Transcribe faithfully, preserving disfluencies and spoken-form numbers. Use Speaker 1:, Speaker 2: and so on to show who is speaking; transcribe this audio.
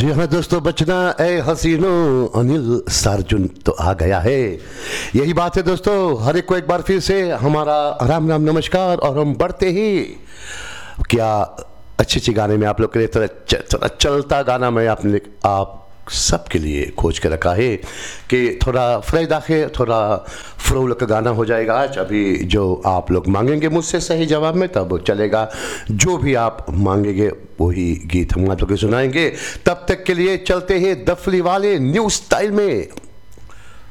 Speaker 1: जी हाँ दोस्तों, बचना ए हसीनो, अनिल सार्जुन तो आ गया है। यही बात है दोस्तों, हर एक को एक बार फिर से हमारा राम राम नमस्कार। और हम बढ़ते ही क्या अच्छे अच्छे गाने में आप लोग के लिए थोड़ा थोड़ा चलता गाना मैं आपने आप सबके लिए खोज के रखा है कि थोड़ा फ्रेदाखे थोड़ा फ्रोल का गाना हो जाएगा आज। अभी जो आप लोग मांगेंगे मुझसे सही जवाब में तब चलेगा, जो भी आप मांगेंगे वही गीत हम आप लोग को सुनाएंगे। तब तक के लिए चलते हैं दफली वाले न्यू स्टाइल में।